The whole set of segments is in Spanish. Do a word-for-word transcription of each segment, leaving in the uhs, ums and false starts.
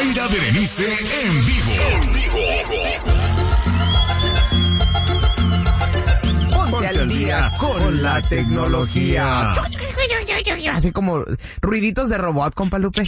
Mayra Berenice en vivo. En vivo. Ponte al día con la tecnología. Así como ruiditos de robot, compa Lupe.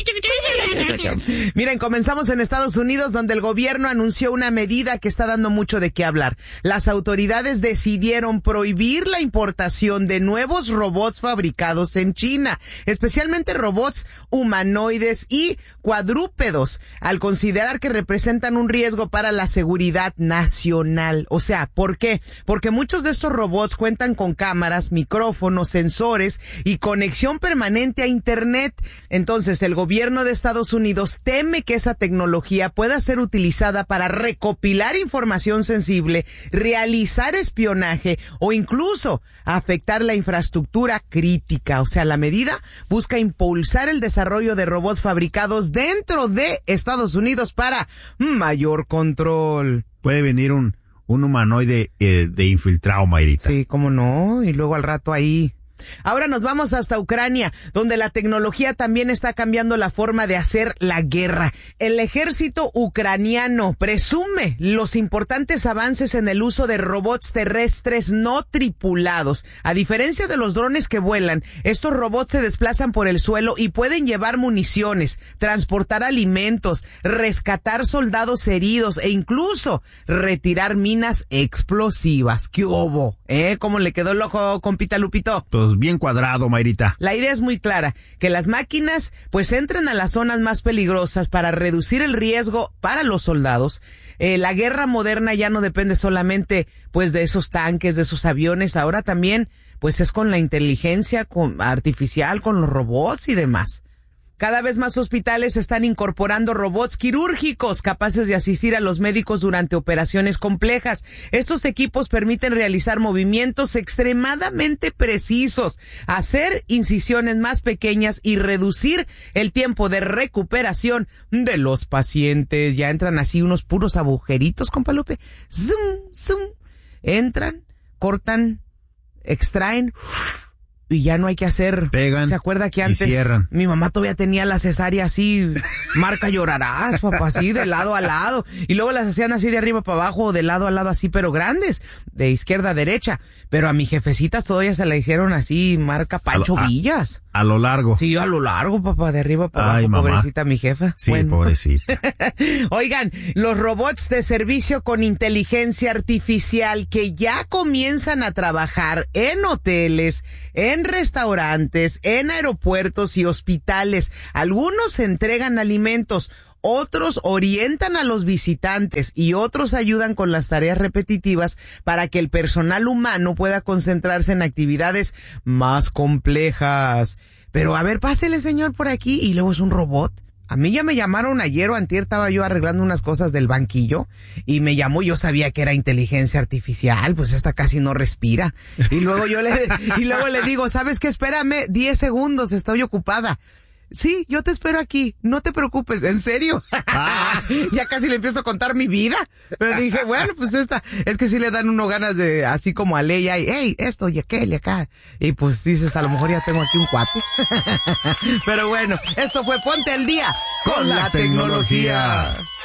Miren, comenzamos en Estados Unidos, donde el gobierno anunció una medida que está dando mucho de qué hablar. Las autoridades decidieron prohibir la importación de nuevos robots fabricados en China, especialmente robots humanoides y cuadrúpedos, al considerar que representan un riesgo para la seguridad nacional. O sea, ¿por qué? Porque muchos de estos robots cuentan con cámaras, micrófonos, sensores y conexión permanente a Internet. Entonces, el gobierno de Estados Unidos teme que esa tecnología pueda ser utilizada para recopilar información sensible, realizar espionaje o incluso afectar la infraestructura crítica. O sea, la medida busca impulsar el desarrollo de robots fabricados dentro de Estados Unidos para mayor control. Puede venir un, un humanoide eh, de infiltrado, Mayrita. Sí, cómo no, y luego al rato ahí. Ahora nos vamos hasta Ucrania, donde la tecnología también está cambiando la forma de hacer la guerra. El ejército ucraniano presume los importantes avances en el uso de robots terrestres no tripulados. A diferencia de los drones que vuelan, estos robots se desplazan por el suelo y pueden llevar municiones, transportar alimentos, rescatar soldados heridos e incluso retirar minas explosivas. ¿Qué hubo? ¿Eh? ¿Cómo le quedó el ojo, compita Lupito? Pues bien cuadrado, Mayrita. La idea es muy clara, que las máquinas pues entren a las zonas más peligrosas para reducir el riesgo para los soldados. Eh, la guerra moderna ya no depende solamente pues de esos tanques, de esos aviones, ahora también pues es con la inteligencia con, artificial, con los robots y demás. Cada vez más hospitales están incorporando robots quirúrgicos capaces de asistir a los médicos durante operaciones complejas. Estos equipos permiten realizar movimientos extremadamente precisos, hacer incisiones más pequeñas y reducir el tiempo de recuperación de los pacientes. Ya entran así unos puros agujeritos, compa Lupe. Zoom, zoom. Entran, cortan, extraen... y ya no hay que hacer. Pegan. ¿Se acuerda que antes mi mamá todavía tenía la cesárea así, marca llorarás, papá, así de lado a lado? Y luego las hacían así de arriba para abajo, de lado a lado así, pero grandes, de izquierda a derecha. Pero a mi jefecita todavía se la hicieron así, marca Pancho a, a, Villas. A lo largo. Sí, a lo largo, papá, de arriba para Ay, abajo, mamá. Pobrecita mi jefa. Sí, bueno. pobrecita. Oigan, los robots de servicio con inteligencia artificial que ya comienzan a trabajar en hoteles, en restaurantes, en aeropuertos y hospitales. Algunos entregan alimentos, otros orientan a los visitantes y otros ayudan con las tareas repetitivas para que el personal humano pueda concentrarse en actividades más complejas. Pero a ver, pásele señor por aquí y luego es un robot. A mí ya me llamaron ayer o antier, estaba yo arreglando unas cosas del banquillo y me llamó, yo sabía que era inteligencia artificial, pues esta casi no respira. Y luego yo le, y luego le digo, ¿sabes qué? Espérame diez segundos, estoy ocupada. Sí, yo te espero aquí, no te preocupes, ¿en serio? Ah. Ya casi le empiezo a contar mi vida. Pero dije, bueno, pues esta, es que sí le dan uno ganas de, así como a Leia, y, hey, esto y aquel y acá. Y pues dices, a lo mejor ya tengo aquí un cuate. Pero bueno, esto fue Ponte al Día con, con la, la tecnología. tecnología.